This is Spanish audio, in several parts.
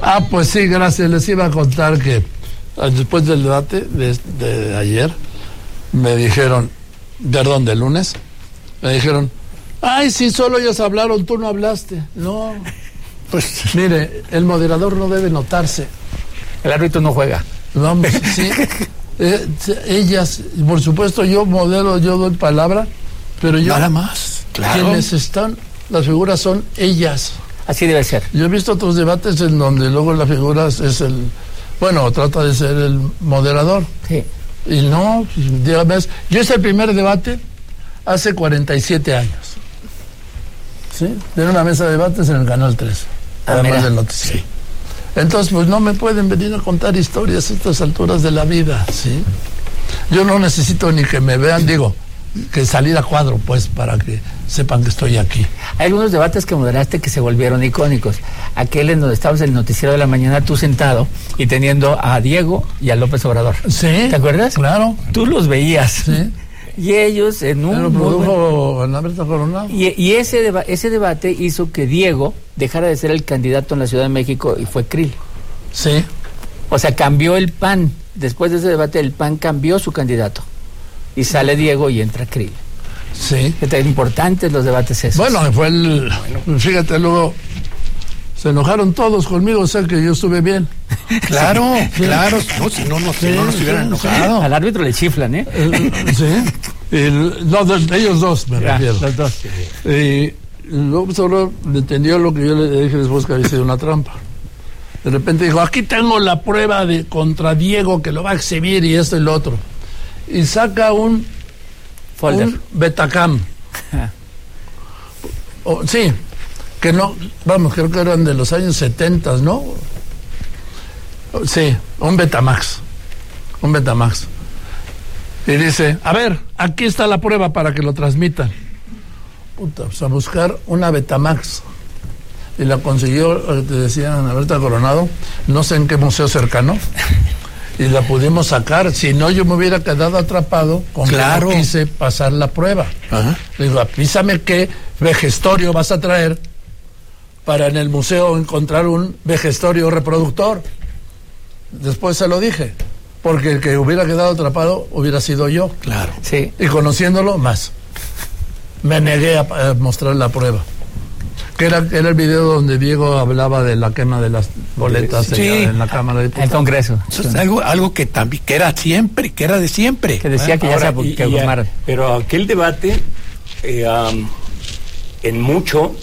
Pues sí, gracias. Les iba a contar que después del debate de ayer, me dijeron, perdón, del lunes, me dijeron, ay, si solo ellos hablaron, tú no hablaste. No, pues mire, el moderador no debe notarse. El árbitro no juega. Vamos, sí. Ellas, por supuesto, yo modelo, yo doy palabra, pero yo... Nada más, claro. Quienes están, las figuras son ellas. Así debe ser. Yo he visto otros debates en donde luego la figura es el... Bueno, trata de ser el moderador. Sí. Y no, dígame, yo hice el primer debate hace 47 años. ¿Sí? De una mesa de debates en el Canal 3. Además del noticiero. Sí. Entonces, pues no me pueden venir a contar historias a estas alturas de la vida, ¿sí? Yo no necesito ni que me vean, digo, que salir a cuadro, pues, para que sepan que estoy aquí. Hay algunos debates que moderaste que se volvieron icónicos. Aquel en donde estabas en el noticiero de la mañana, tú sentado y teniendo a Diego y a López Obrador. Sí. ¿Te acuerdas? Claro. Tú los veías. Sí. Y ellos en un... Lo produjo Alberto Coronado. Y ese debate hizo que Diego dejara de ser el candidato en la Ciudad de México y fue Krill. Sí. O sea, cambió el PAN. Después de ese debate, el PAN cambió su candidato. Y sale Diego y entra Krill. Sí. Que tan importantes los debates esos. Bueno, fíjate, luego se enojaron todos conmigo, o sea que yo estuve bien. Claro, sí. Claro. No, si no nos hubieran enojado. Al árbitro le chiflan, ¿eh? Sí. Ellos dos, me refiero. Los dos. Y luego solo entendió lo que yo le dije después, que había sido una trampa. De repente dijo, aquí tengo la prueba contra Diego, que lo va a exhibir y esto y lo otro. Y saca un Betacam. Sí, que no, vamos, creo que eran de los años 70, ¿no? Sí, un Betamax. Y dice, a ver, aquí está la prueba para que lo transmitan. Puta, pues a buscar una Betamax. Y la consiguió, te decían, Alberto Coronado, no sé en qué museo cercano. Y la pudimos sacar. Si no, yo me hubiera quedado atrapado con que no quise pasar la prueba. Ajá. Le digo, avísame qué vejestorio vas a traer para en el museo encontrar un vejestorio reproductor. Después se lo dije, porque el que hubiera quedado atrapado hubiera sido yo. Claro. Sí. Y conociéndolo más, me negué a mostrar la prueba. Que era el video donde Diego hablaba de la quema de las boletas en la Cámara de Diputados. El Congreso. Eso es algo que también, que era de siempre. Que decía que ahora, ya se pero aquel debate, en mucho,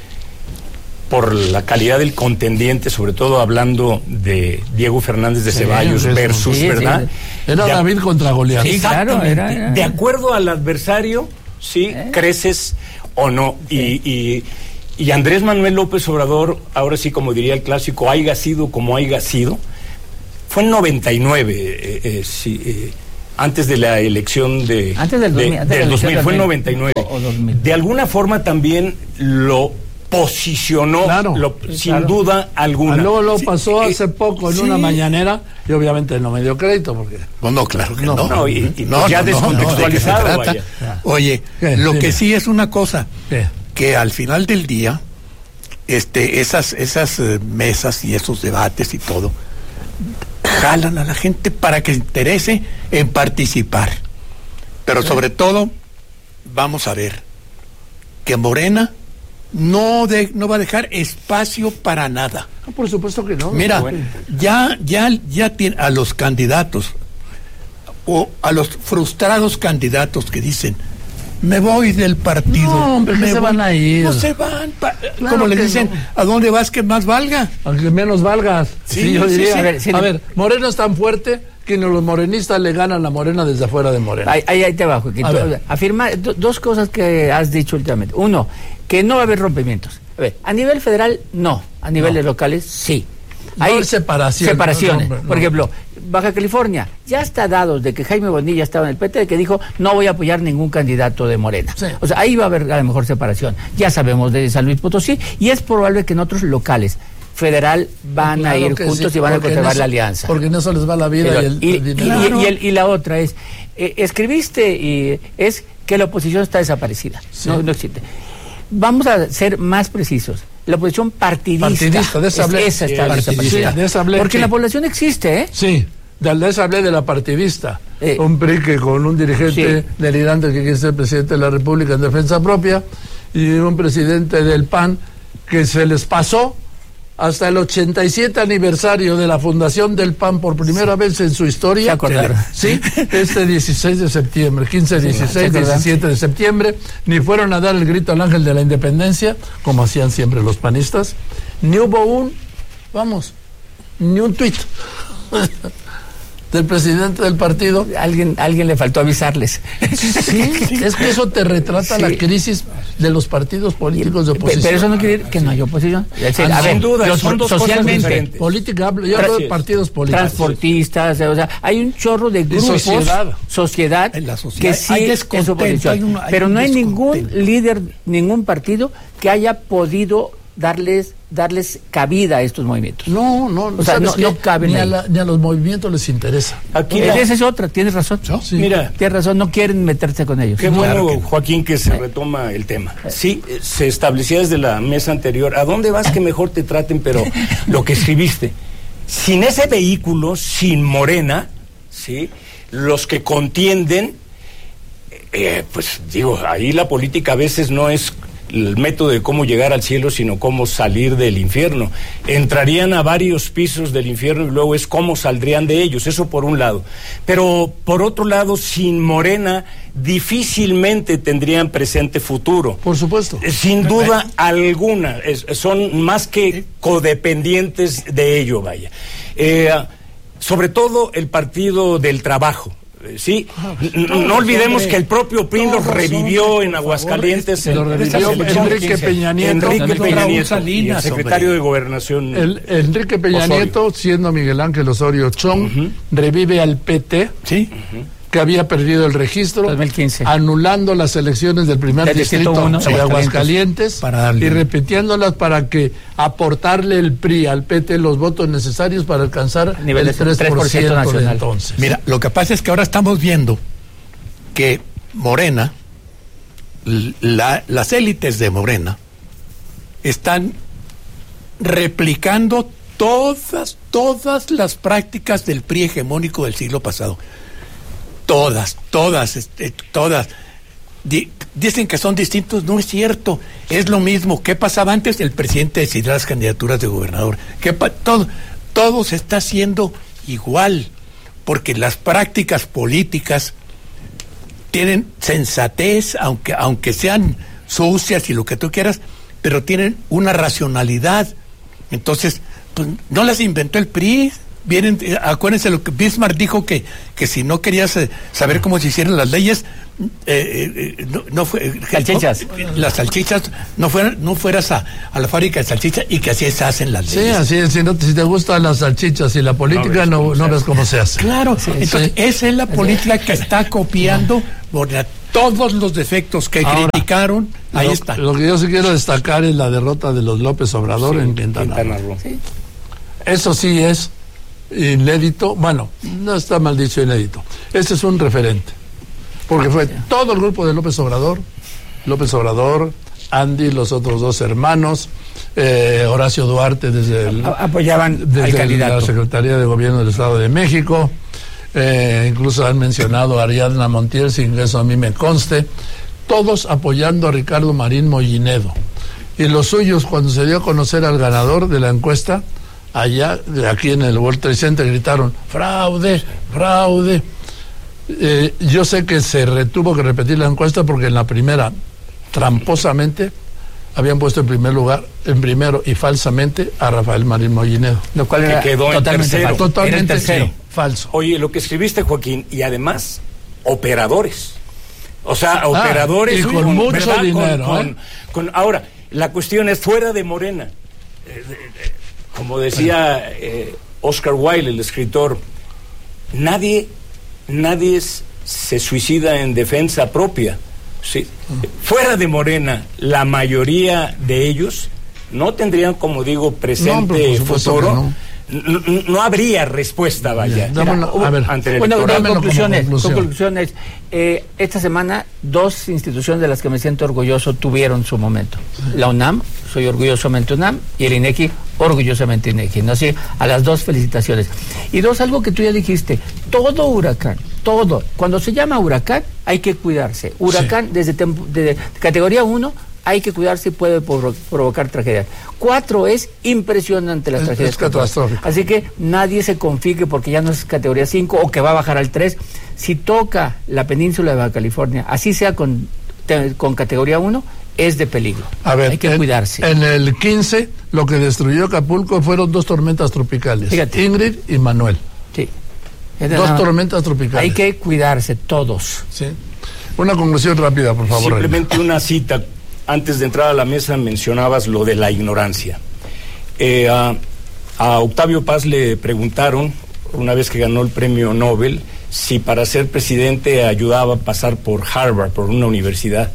por la calidad del contendiente, sobre todo hablando de Diego Fernández de Ceballos versus, ¿verdad? Sí. Era David contra Goliat. Sí, claro, era. De acuerdo al adversario, sí, creces o no. Y Andrés Manuel López Obrador, ahora sí, como diría el clásico, haiga sido como haiga sido, fue en 99, antes de la elección antes del 2000, fue en 99. De alguna forma también lo posicionó, sin duda alguna. Luego lo pasó hace poco en una mañanera y obviamente no me dio crédito porque... No, claro que no. Ya descontextualizado. Oye, lo que sí es una cosa... que al final del día esas mesas y esos debates y todo jalan a la gente para que se interese en participar, pero sobre todo vamos a ver que Morena no va a dejar espacio para nada. No, por supuesto que no. Mira, ya tiene a los candidatos o a los frustrados candidatos que dicen, me voy del partido. No, hombre, se van a ir. No se van. Como le dicen, ¿a dónde vas que más valga? A que menos valgas. Sí, yo diría. Sí. A ver, Morena es tan fuerte que los morenistas le ganan a Morena desde afuera de Morena. Ahí te bajo. Afirma dos cosas que has dicho últimamente. Uno, que no va a haber rompimientos. A ver, a nivel federal, no. A niveles locales, sí. Hay separaciones. Por ejemplo, Baja California, ya está dado de que Jaime Bonilla estaba en el PT, que dijo, no voy a apoyar ningún candidato de Morena. Sí. O sea, ahí va a haber a lo mejor separación. Ya sabemos de San Luis Potosí, y es probable que en otros locales federal van a ir juntos y van a conservar la alianza. Porque en eso les va la vida y la otra es, escribiste y es que la oposición está desaparecida. Sí. No existe. Vamos a ser más precisos. la oposición partidista. De esa hablé. Esa está partidista. De esa hablé. Porque la población existe, ¿eh? Sí, de esa hablé de la partidista. Un PRI que con un dirigente delirante que quiere ser presidente de la República en defensa propia y un presidente del PAN que se les pasó hasta el 87 aniversario de la fundación del PAN por primera vez en su historia. ¿Se acordaron? Sí, 16 de septiembre, 15, 16, 17 de septiembre, ni fueron a dar el grito al ángel de la independencia, como hacían siempre los panistas, ni hubo ni un tuit del presidente del partido. Alguien le faltó avisarles. Sí, es que eso te retrata la crisis de los partidos políticos de oposición. Pero eso no quiere decir que no hay oposición. Sin duda, son dos cosas diferentes. Política, yo hablo de partidos políticos. Transportistas, o sea, hay un chorro de grupos, sociedad que sí es oposición. Pero no hay ningún líder, ningún partido que haya podido darles cabida a estos movimientos. No, o sea, no caben ni a los movimientos les interesa. Aquí esa es otra, tienes razón. Sí. Mira, tienes razón, no quieren meterse con ellos. Qué bueno, Joaquín, que se retoma el tema. Sí, se establecía desde la mesa anterior, ¿a dónde vas que mejor te traten? Pero lo que escribiste, sin ese vehículo, sin Morena, ¿sí? Los que contienden, pues digo, ahí la política a veces no es el método de cómo llegar al cielo, sino cómo salir del infierno. Entrarían a varios pisos del infierno y luego es cómo saldrían de ellos, eso por un lado. Pero por otro lado, sin Morena, difícilmente tendrían presente futuro. Por supuesto. Sin duda alguna, son más que codependientes de ello, vaya. Sobre todo el Partido del Trabajo. Sí, no olvidemos que el propio PRI los revivió en Aguascalientes. Lo revivió Enrique Peña Nieto, Salinas, secretario de Gobernación. Enrique Peña Nieto, siendo Miguel Ángel Osorio Chong, revive al PT, que había perdido el registro, 2015. Anulando las elecciones del primer distrito de Aguascalientes y repitiéndolas para que aportarle el PRI al PT los votos necesarios para alcanzar el 3% nacional. De entonces. Mira, lo que pasa es que ahora estamos viendo que Morena, las élites de Morena, están replicando todas las prácticas del PRI hegemónico del siglo pasado. Todas. Dicen que son distintos, no es cierto, es lo mismo. ¿Qué pasaba antes? El presidente decidirá las candidaturas de gobernador. Todo se está haciendo igual, porque las prácticas políticas tienen sensatez, aunque sean sucias y lo que tú quieras, pero tienen una racionalidad. Entonces, pues, no las inventó el PRI. Acuérdense lo que Bismarck dijo, que si no querías saber cómo se hicieron las leyes, salchichas. Las salchichas, no fueras a la fábrica de salchichas, y que así se hacen las leyes. Sí, así es. Si te gustan las salchichas y la política, no ves cómo se hace. Claro, entonces esa es la política que está copiando todos los defectos que criticaron. Ahí está. Lo que yo sí quiero destacar es la derrota de los López Obrador en Quintana Roo. Eso sí es inédito. Bueno, no está mal dicho inédito. Este es un referente, porque fue todo el grupo de López Obrador, Andy, los otros dos hermanos, Horacio Duarte apoyaban al candidato. La Secretaría de Gobierno del Estado de México, incluso han mencionado a Ariadna Montiel, sin que eso a mí me conste, todos apoyando a Ricardo Marín Mollinedo. Y los suyos, cuando se dio a conocer al ganador de la encuesta, aquí en el World Trade Center, gritaron fraude. Yo sé que se tuvo que repetir la encuesta porque en la primera, tramposamente, habían puesto en primero y falsamente a Rafael Marín Mollinedo, lo cual quedó totalmente tercero. Falso. Oye, lo que escribiste, Joaquín, y además operadores, o sea, operadores y con mucho dinero. Ahora, la cuestión es fuera de Morena. Como decía Oscar Wilde, el escritor, nadie se suicida en defensa propia. Sí. Fuera de Morena, la mayoría de ellos no tendrían, como digo, presente futuro. no habría respuesta, vaya. Conclusiones. Esta semana 2 instituciones de las que me siento orgulloso tuvieron su momento. La UNAM, soy orgullosamente UNAM, y el INEGI, orgullosamente INEGI. ¿No? Así, a las 2 felicitaciones. Y 2, algo que tú ya dijiste, todo huracán, cuando se llama huracán, hay que cuidarse. Huracán, desde categoría 1, hay que cuidarse y puede provocar tragedias. 4, es impresionante las tragedias. Es catastrófico. Así que nadie se confíe porque ya no es categoría 5 o que va a bajar al 3. Si toca la península de Baja California, así sea con categoría 1, es de peligro. A ver, hay que cuidarse. En el 15, lo que destruyó Acapulco fueron 2 tormentas tropicales. Fíjate. Ingrid y Manuel. Sí. 2 tormentas tropicales. Hay que cuidarse todos. Sí. Una conclusión rápida, por favor. Simplemente una cita. Antes de entrar a la mesa mencionabas lo de la ignorancia. A Octavio Paz le preguntaron, una vez que ganó el premio Nobel, si para ser presidente ayudaba a pasar por Harvard, por una universidad.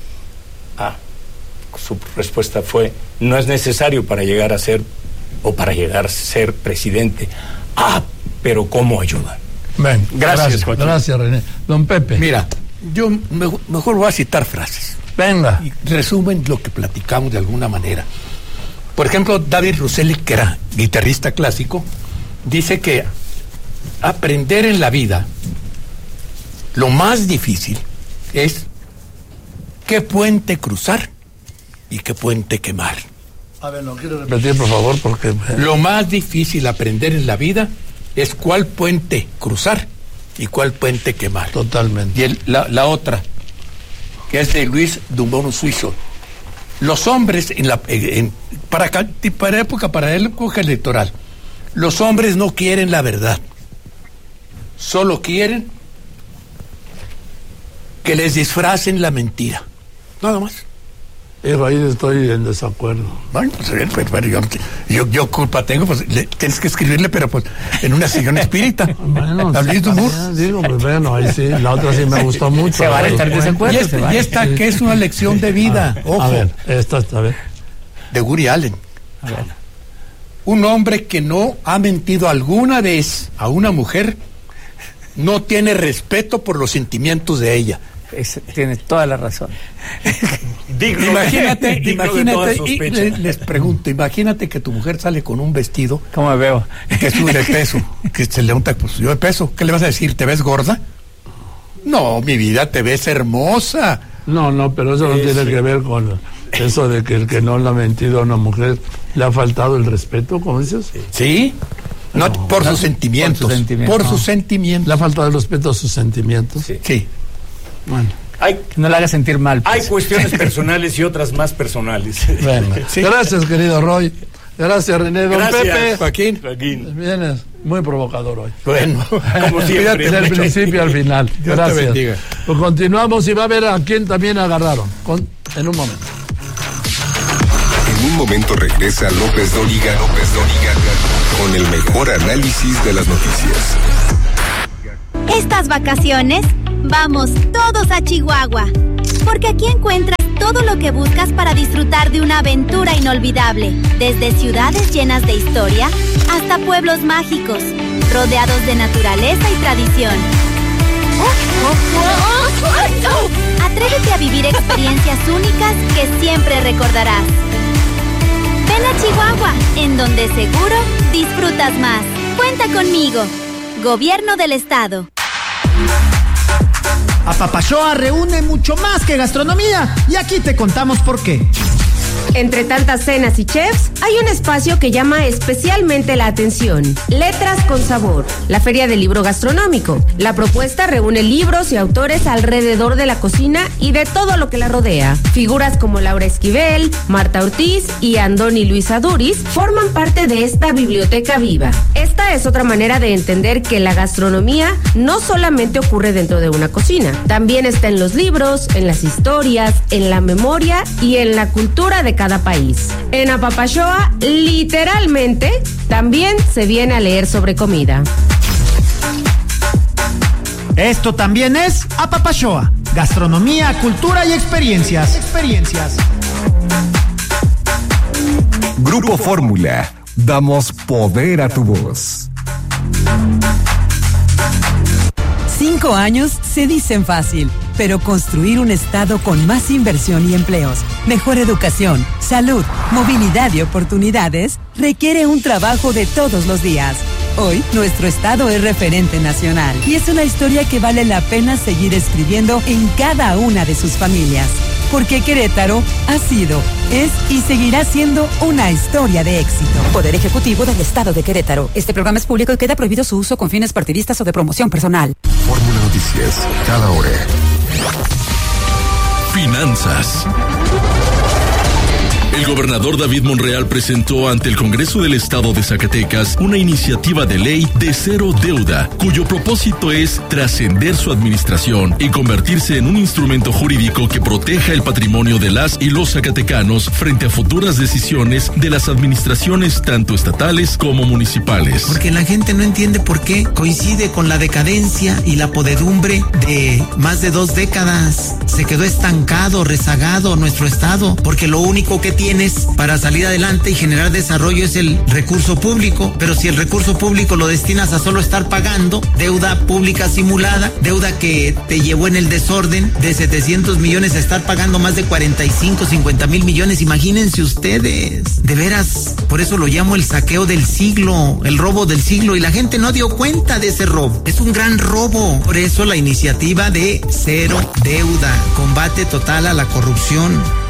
Su respuesta fue, no es necesario para llegar a ser presidente. Pero ¿cómo ayuda? Bien, gracias, René. Don Pepe. Mira, yo mejor voy a citar frases. Venga. Y resumen lo que platicamos de alguna manera. Por ejemplo, David Russelli, que era guitarrista clásico, dice que aprender en la vida, lo más difícil es qué puente cruzar y qué puente quemar. A ver, ¿no quiero repetir, por favor? Porque lo más difícil aprender en la vida es cuál puente cruzar y cuál puente quemar. Totalmente. Y la otra, que es de Luis Dumont Suizo. Los hombres para la época electoral, los hombres no quieren la verdad, solo quieren que les disfracen la mentira, nada más. Ahí estoy en desacuerdo. Bueno, pues yo culpa tengo, pues tienes que escribirle, pero pues en una sesión espírita. Bueno, digo, pues bueno, ahí sí, la otra sí me gustó mucho. Se van a estar en desacuerdo. Y esta que es una lección de vida. Ojo. A ver, de Woody Allen. A ver. Un hombre que no ha mentido alguna vez a una mujer no tiene respeto por los sentimientos de ella. Tiene toda la razón. Imagínate, les pregunto, imagínate que tu mujer sale con un vestido. ¿Cómo me veo? Que sube de peso, que se levanta, pues subió de peso. ¿Qué le vas a decir? ¿Te ves gorda? No, mi vida, te ves hermosa. No, pero eso no tiene que ver con eso de que el que no le ha mentido a una mujer le ha faltado el respeto, ¿cómo dices? Sí. No, por sus sentimientos. Por sus sentimientos. Le ha faltado el respeto a sus sentimientos. Sí. Bueno. No le haga sentir mal. Pues. Hay cuestiones personales y otras más personales. Bueno, sí. Gracias, querido Roy. Gracias, René. Don Pepe. Joaquín. Vienes muy provocador hoy. Bueno, como siempre. Desde el principio al final. Dios gracias. te bendiga. Pues continuamos y va a ver a quién también agarraron. En un momento. En un momento regresa López Dóriga con el mejor análisis de las noticias. Estas vacaciones, vamos todos a Chihuahua, porque aquí encuentras todo lo que buscas para disfrutar de una aventura inolvidable, desde ciudades llenas de historia hasta pueblos mágicos, rodeados de naturaleza y tradición. Atrévete a vivir experiencias únicas que siempre recordarás. Ven a Chihuahua, en donde seguro disfrutas más. Cuenta conmigo. Gobierno del Estado. Apapashoa reúne mucho más que gastronomía y aquí te contamos por qué. Entre tantas cenas y chefs, hay un espacio que llama especialmente la atención. Letras con Sabor, la feria del libro gastronómico. La propuesta reúne libros y autores alrededor de la cocina y de todo lo que la rodea. Figuras como Laura Esquivel, Marta Ortiz y Andoni Luis Aduriz forman parte de esta biblioteca viva. Esta es otra manera de entender que la gastronomía no solamente ocurre dentro de una cocina, también está en los libros, en las historias, en la memoria y en la cultura de cada país. En Apapashoa, literalmente, también se viene a leer sobre comida. Esto también es Apapashoa, gastronomía, cultura y experiencias. Grupo Fórmula, damos poder a tu voz. 5 años se dicen fácil, pero construir un estado con más inversión y empleos, mejor educación, salud, movilidad y oportunidades requiere un trabajo de todos los días. Hoy, nuestro estado es referente nacional y es una historia que vale la pena seguir escribiendo en cada una de sus familias. Porque Querétaro ha sido, es y seguirá siendo una historia de éxito. Poder Ejecutivo del Estado de Querétaro. Este programa es público y queda prohibido su uso con fines partidistas o de promoción personal. Fórmula Noticias, cada hora. Finanzas. El gobernador David Monreal presentó ante el Congreso del Estado de Zacatecas una iniciativa de ley de cero deuda, cuyo propósito es trascender su administración y convertirse en un instrumento jurídico que proteja el patrimonio de las y los zacatecanos frente a futuras decisiones de las administraciones tanto estatales como municipales. Porque la gente no entiende por qué coincide con la decadencia y la podredumbre de más de 2 décadas. Se quedó estancado, rezagado nuestro estado, porque lo único que tienes para salir adelante y generar desarrollo es el recurso público, pero si el recurso público lo destinas a solo estar pagando deuda pública simulada, deuda que te llevó en el desorden de 700 millones a estar pagando más de 45, 50 mil millones, imagínense ustedes, de veras, por eso lo llamo el saqueo del siglo, el robo del siglo, y la gente no dio cuenta de ese robo, es un gran robo, por eso la iniciativa de cero deuda, combate total a la corrupción.